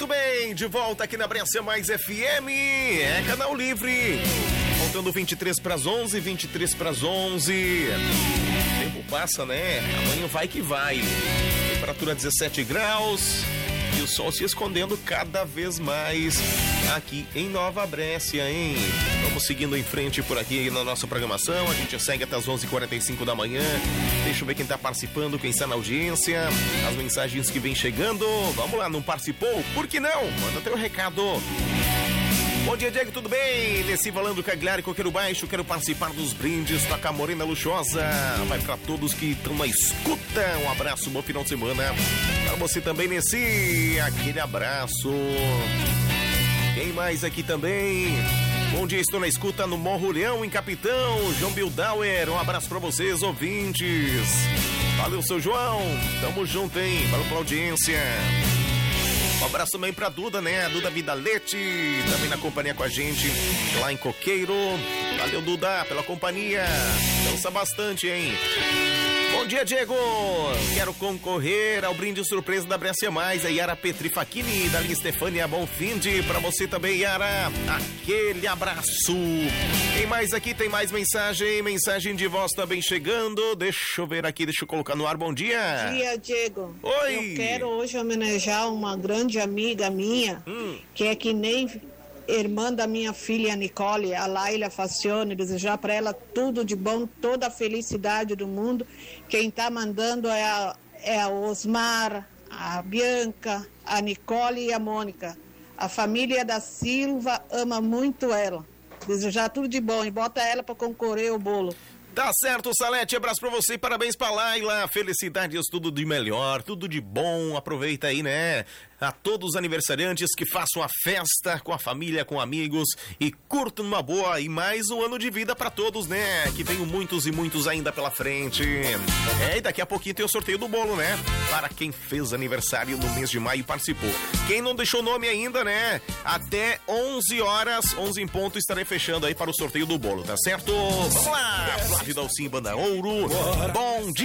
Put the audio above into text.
Muito bem, de volta aqui na Brescia Mais FM, é canal livre. Faltando 23 para as 11, 23 para as 11. O tempo passa, né? Amanhã vai que vai. Temperatura 17 graus e o sol se escondendo cada vez mais aqui em Nova Brescia, hein? Vamos seguindo em frente por aqui na nossa programação. A gente segue até as 11h45 da manhã. Deixa eu ver quem tá participando, quem está na audiência, as mensagens que vem chegando. Vamos lá, não participou? Por que não? Manda teu recado. Bom dia, Diego, tudo bem? Desci falando Cagliari, Coqueiro Baixo, quero participar dos brindes, toca Morena Luxuosa. Vai pra todos que estão na escuta. Um abraço, bom final de semana. Pra você também, Nessi, aquele abraço. Quem mais aqui também? Bom dia, estou na escuta no Morro Leão, em Capitão. João Bildauer, um abraço pra vocês, ouvintes. Valeu, seu João. Tamo junto, hein? Valeu pela audiência. Um abraço também pra Duda, né? A Duda Vidalete, também na companhia com a gente lá em Coqueiro. Valeu, Duda, pela companhia. Dança bastante, hein? Bom dia, Diego. Quero concorrer ao brinde surpresa da Brescia Mais. A Yara Petrifacchini, da linha Stefânia Bonfinde. Pra você também, Yara. Aquele abraço. Quem mais aqui? Tem mais mensagem. Mensagem de voz também chegando. Deixa eu ver aqui, deixa eu colocar no ar. Bom dia. Bom dia, Diego. Oi. Eu quero hoje homenagear uma grande amiga minha, que é que nem irmã da minha filha Nicole, a Laila Facione, desejar para ela tudo de bom, toda a felicidade do mundo. Quem tá mandando é a Osmar, a Bianca, a Nicole e a Mônica. A família da Silva ama muito ela. Desejar tudo de bom e bota ela para concorrer ao bolo. Tá certo, Salete, abraço pra você e parabéns pra Laila, felicidades, tudo de melhor, tudo de bom, aproveita aí, né? A todos os aniversariantes que façam a festa com a família, com amigos e curtam uma boa e mais um ano de vida pra todos, né? Que venham muitos e muitos ainda pela frente. É, e daqui a pouquinho tem o sorteio do bolo, né? Para quem fez aniversário no mês de maio e participou. Quem não deixou nome ainda, né? Até 11 horas, 11 em ponto, estarei fechando aí para o sorteio do bolo, tá certo? Vamos lá! Flávio Dalcin, Banda Ouro. Bom dia!